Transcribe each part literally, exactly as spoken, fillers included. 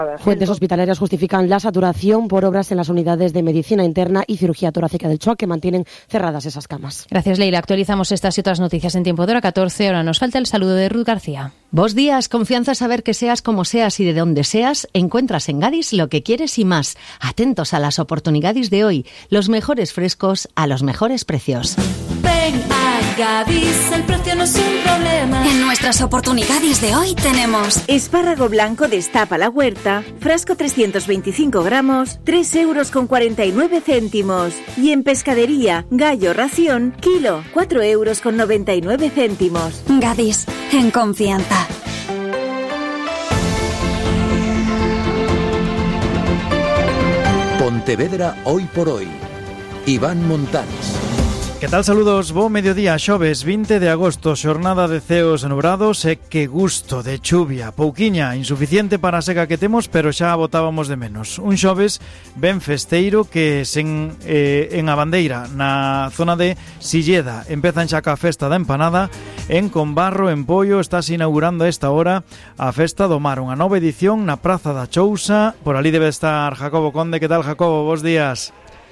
Fuentes hospitalarias justifican la saturación por obras en las unidades de medicina interna y cirugía torácica del Choc, que mantienen cerradas esas camas. Gracias, Leila. Actualizamos estas y otras noticias en tiempo de hora catorce. Ahora nos falta el saludo de Ruth García. Bos días, confianza saber que seas como seas y de donde seas, encuentras en Gadis lo que quieres y más. Atentos a las oportunidades de hoy, los mejores frescos a los mejores precios. Ven a Gadis, el precio no es un problema. En nuestras oportunidades de hoy tenemos espárrago blanco destapa la huerta, frasco trescientos veinticinco gramos, tres euros con cuarenta y nueve céntimos. Y en pescadería, gallo ración, kilo, cuatro euros con noventa y nueve céntimos. Gadis, en confianza. Pontevedra hoy por hoy. Iván Montanes. Que tal, saludos, bo mediodía, xoves vinte de agosto, xornada de ceos nubrados e que gusto de chuvia, pouquiña, insuficiente para a seca que temos, pero xa a botábamos de menos. Un xoves ben festeiro que sen eh, en a bandeira, na zona de Silleda, empezan xa ca festa da empanada, en Combarro, en Poio, estás inaugurando a esta hora a Festa do Mar, unha nova edición na Praza da Chousa, por ali debe estar Jacobo Conde. Que tal, Jacobo? Bos días.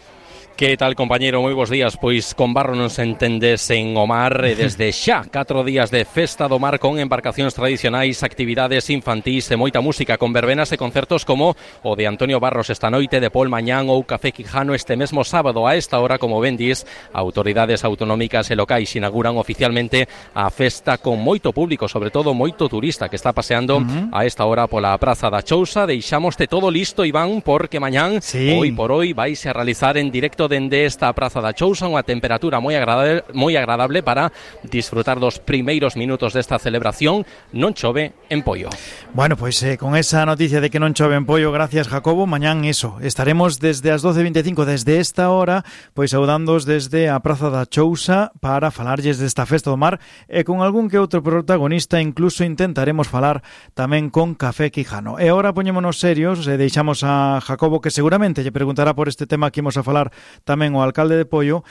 Que tal, compañeiro? Moi bons días. Pois Combarro non se entendes en o mar e desde xa catro días de Festa do Mar con embarcacións tradicionais, actividades infantís e moita música, con verbenas e concertos como o de Antonio Barros esta noite, de Paul Mañán ou Café Quijano este mesmo sábado a esta hora. Como ben dis, autoridades autonómicas e locais inauguran oficialmente a festa con moito público, sobre todo moito turista que está paseando uh-huh. a esta hora pola Praza da Chousa. Deixámoste todo listo, Iván, porque mañán, sí. hoy por hoy, vais a realizar en directo dende esta Praza da Chousa unha temperatura moi agradable, moi agradable para disfrutar dos primeiros minutos desta celebración. Non chove en Poio. Bueno, pois pues, eh, con esa noticia de que non chove en Poio, gracias, Jacobo. Mañán eso, estaremos desde as doce e veinticinco, desde esta hora, pois saudándoos desde a Praza da Chousa para falarlles desta Festa do Mar e con algún que outro protagonista, incluso intentaremos falar tamén con Café Quijano. E agora poñémonos serios e deixamos a Jacobo, que seguramente lle preguntará por este tema que imos a falar tamén o alcalde de Poio,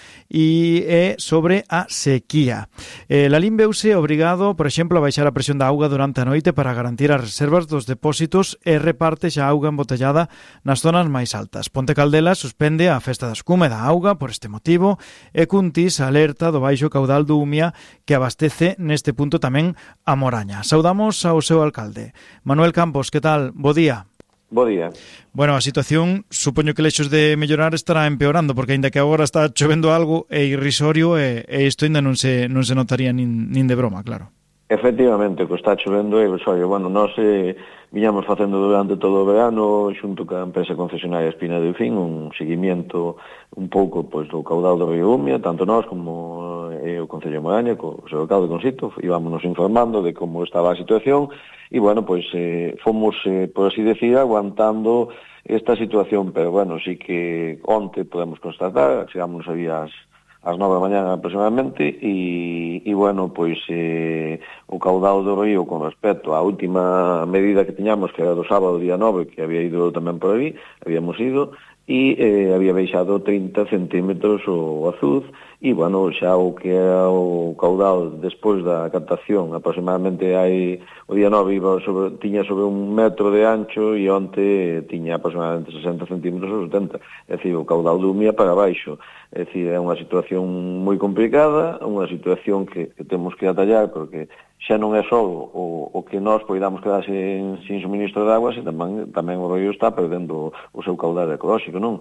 e é sobre a sequía. Eh, Lalín veuse obrigado, por exemplo, a baixar a presión da auga durante a noite para garantir as reservas dos depósitos e reparte xa auga embotellada nas zonas máis altas. Ponte Caldela suspende a festa da escuma e da auga por este motivo e Cuntis alerta do baixo caudal do Umia que abastece neste punto tamén a Moraña. Saudamos ao seu alcalde. Manuel Campos, que tal? Bo día. Bo día. Bueno, a situación, supoño que lexos de mellorar estará empeorando, porque aínda que agora está chovendo algo é irrisorio e, e isto ainda non se non se notaría nin, nin de broma, claro. Efectivamente, o que está chovendo é irrisorio. Bueno, nós eh, viñamos facendo durante todo o verano, xunto ca empresa concesionaria Espina de Ucín, un seguimiento un pouco pois, do caudal do río Umia, tanto nós como eh, o Concello de Moraña, co seu alcalde Consito, íbamos informando de como estaba a situación. E, bueno, pois eh, fomos, eh, por así decir, aguantando esta situación, pero, bueno, sí que onte podemos constatar, chegamos aí as, as nove da mañana aproximadamente, e, e bueno, pois eh, o caudal do río con respecto á última medida que tiñamos, que era do sábado, día nove, que había ido tamén por aí, habíamos ido, e eh, había baixado trinta centímetros o azuz, e, bueno, xa o que era o caudal despois da captación, aproximadamente hai o día nove iba sobre, tiña sobre un metro de ancho e onte tiña aproximadamente sesenta centímetros ou setenta, é dicir, o caudal do Umia para baixo. É dicir, é unha situación moi complicada, unha situación que, que temos que atallar, porque xa non é só o, o que nós poidamos quedar sin, sin suministro de agua, se tamén, tamén o río está perdendo o seu caudal ecolóxico, non?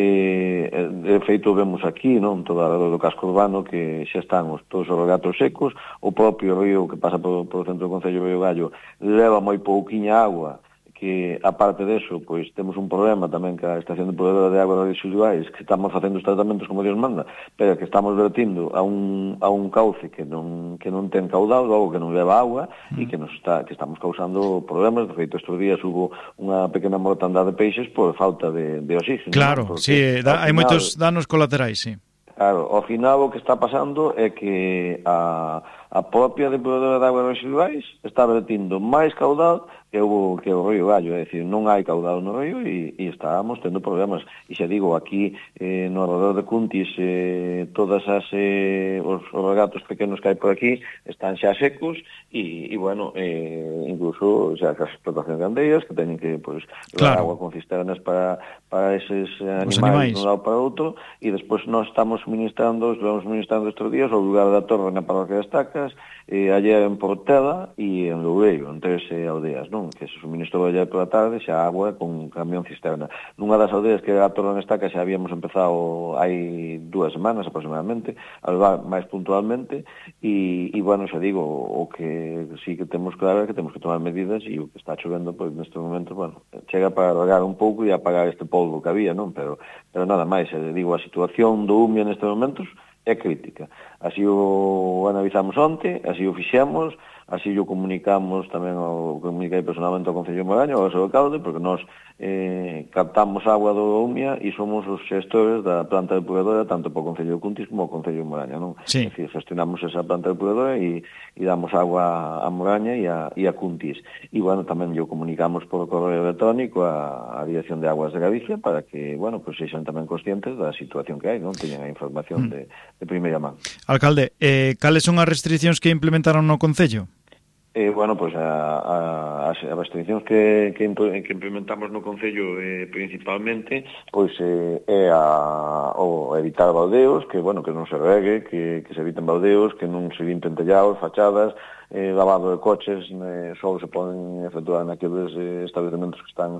E, de feito, vemos aquí, non, todo alrededor do casco urbano, que xa están os, todos os regatos secos, o propio río que pasa por, por o centro do Concello de Río Gallo leva moi pouquiña agua, que, aparte deso, pois temos un problema tamén que a estación de proveedora de agua residuais, que estamos facendo os tratamentos como Dios manda, pero que estamos vertindo a un, a un cauce que non, que non ten caudal, logo que non leva agua, mm. e que nos está, que estamos causando problemas. De feito, estes días hubo unha pequena mortandade de peixes por falta de, de oxígeno. Claro, sí, da, hai final, moitos danos colaterais, sí. Claro, ao final o que está pasando é que a, a propia depuradora de aguas residuais está vertindo máis caudal que houve que o Río Gallo, é dicir, non hai caudal no río e, e estábamos tendo problemas. E xa digo, aquí eh, no alrededor de Cuntis eh, todas as eh, os, os regatos pequenos que hai por aquí están xa secos e, e bueno, eh, incluso xa as explotacións gandeiras que teñen que pois levar claro. agua con cisternas para, para eses animais, animais de un lado para outro e despois nós estamos suministrando, estamos suministrando estes días ao lugar da Torre na parroquia das Tacas, eh, ayer en Portela e en Loureiro, en tres eh, aldeas, non? Que se suministrou ayer pola tarde xa agua con camión cisterna. Nunha das aldeas que era a Torre das Tacas xa habíamos empezado hai dúas semanas aproximadamente, a levar máis puntualmente e, e bueno, xa digo, o que sí que temos claro é que temos que tomar medidas e o que está chovendo, pois neste momento, bueno, chega para regar un pouco e apagar este polvo que había, non? Pero, pero nada máis, xa digo, a situación do Umia nestes momentos é crítica. Así o analizamos onte, así o fixemos, así o comunicamos tamén, o comuniquei personalmente ao Concello de Moraña, ao seu alcalde, porque nós eh, captamos agua do Umia e somos os xestores da planta depuradora tanto para o Concello de Cuntis como o Concello de Moraña, non? Sí. É dicir, gestionamos esa planta depuradora e, e damos agua a Moraña e a, e a Cuntis. E, bueno, tamén o comunicamos por correo electrónico a, a Dirección de Aguas de Galicia para que, bueno, pues sexan tamén conscientes da situación que hai, non? Teñen a información mm. de, de primeira man. Alcalde, eh, cales son as restriccións que implementaron no Concello? Eh, bueno, pois pues a, a, as restriccións que, que, que implementamos no Concello eh, principalmente pois eh, é a, o evitar baldeos, que bueno, que non se regue, que, que se eviten baldeos, que non se limpen tellados, fachadas, eh, lavado de coches, eh, só se poden efectuar naqueles eh, establecementos que están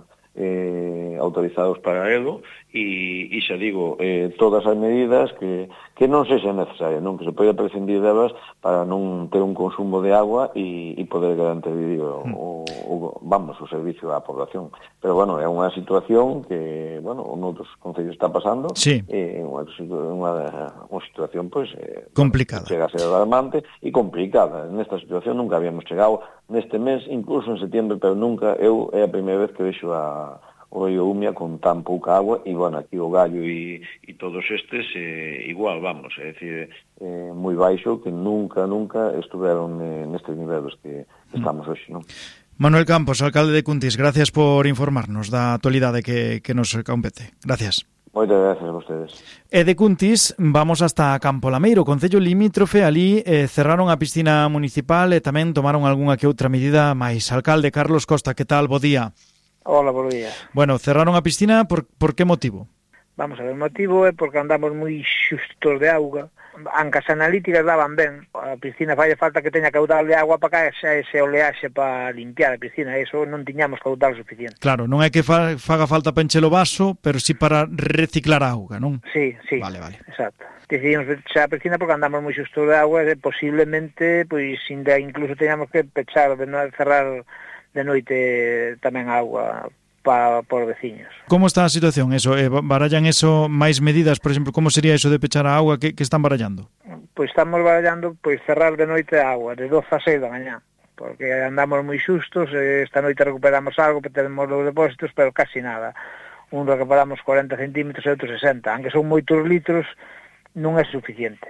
eh, autorizados para elo e, e xa digo, eh, todas as medidas que, que non sexan necesarias, non que se pode prescindir delas para non ter un consumo de agua e, e poder garantir o, o, o, vamos, o servicio á población. Pero bueno, é unha situación que, bueno, noutros concellos está pasando, sí. é eh, unha, unha, unha situación pois eh, complicada. Chega a ser alarmante e complicada. Nesta situación nunca habíamos chegado neste mes, incluso en setembro, pero nunca, eu é a primeira vez que vexo a o río Umia con tan pouca agua e, bueno, aquí o Gallo e, e todos estes eh, igual, vamos, é dicir, eh, moi baixo, que nunca, nunca estuveron eh, nestes niveles que estamos hoxe, non? Manuel Campos, alcalde de Cuntis, gracias por informarnos da actualidade que, que nos compete. Gracias. Moitas gracias a vostedes. E de Cuntis vamos hasta Campo Lameiro, concello limítrofe. Ali eh, cerraron a piscina municipal e tamén tomaron algunha que outra medida máis. Alcalde Carlos Costa, que tal? Bo día. Hola, bo día. Bueno, cerraron a piscina por, por que motivo? Vamos a ver, o motivo é porque andamos moi xustos de auga. Aunque as analíticas daban ben, a piscina fai falta que teña caudal de agua para que xa ese oleaxe para limpiar a piscina, eso non tiñamos caudal suficiente. Claro, non é que fa, faga falta para encher o vaso, pero sí para reciclar a auga, non? Sí, sí, vale, vale. Exacto. Decidimos pechar a piscina porque andamos moi xustos de agua e posiblemente, pois, incluso teñamos que pechar, de non cerrar de noite tamén agua para por veciños. Como está a situación? Eso, eh, barallan eso máis medidas, por exemplo, como sería eso de pechar a agua que, que están barallando? Pois estamos barallando pois cerrar de noite a agua, de doce a seis da mañá, porque andamos moi xustos, esta noite recuperamos algo, temos os depósitos, pero casi nada. Un recuperamos corenta centímetros e outro sesenta, aunque son moitos litros, non é suficiente.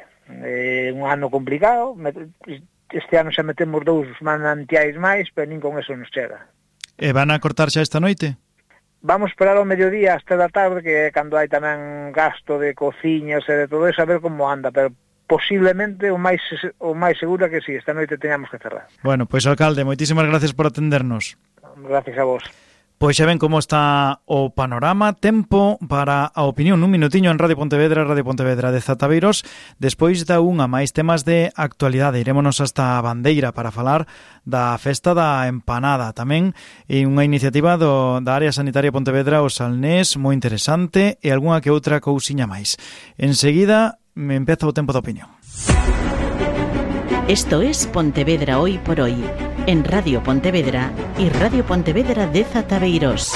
É un ano complicado, este ano xa metemos dous manantiais máis, pero nin con eso nos chega. E van a cortar xa esta noite? Vamos esperar ao mediodía hasta da tarde, que é cando hai tamén gasto de cociñas e de todo eso, a ver como anda, pero posiblemente o máis o máis seguro que si, sí, esta noite teñamos que cerrar. Bueno, pois, alcalde, moitísimas gracias por atendernos. Gracias a vos. Pois xa ven como está o panorama. Tempo para a opinión nun minutiño en Radio Pontevedra, Radio Pontevedra de Zataveiros. Despois da unha máis temas de actualidade. Irémonos hasta a Bandeira para falar da festa da empanada. Tamén e unha iniciativa do, da área sanitaria Pontevedra, o Salnés, moi interesante, e algunha que outra cousiña máis. Enseguida me empeza o tempo da opinión. Esto es Pontevedra Hoy por Hoy, en Radio Pontevedra y Radio Pontevedra de Zataveiros.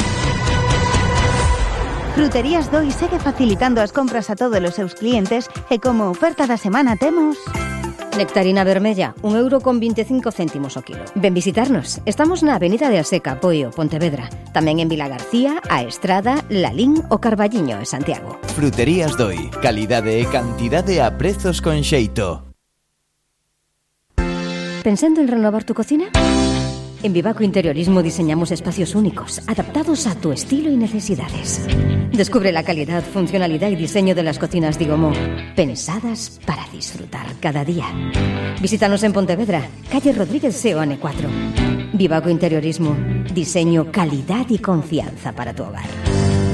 Fruterías Doi segue facilitando as compras a todos os seus clientes e como oferta da semana temos... Nectarina vermella, un euro con veinticinco céntimos o kilo. Ven visitarnos. Estamos na Avenida de Aseca, Poio, Pontevedra. Tamén en Vila García, A Estrada, Lalín o Carballiño, en Santiago. Fruterías Doi, calidade e cantidade a prezos con xeito. ¿Pensando en renovar tu cocina? En Vivaco Interiorismo diseñamos espacios únicos, adaptados a tu estilo y necesidades. Descubre la calidad, funcionalidad y diseño de las cocinas Digomo, pensadas para disfrutar cada día. Visítanos en Pontevedra, calle Rodríguez Seoane cuatro. Vivaco Interiorismo, diseño, calidad y confianza para tu hogar.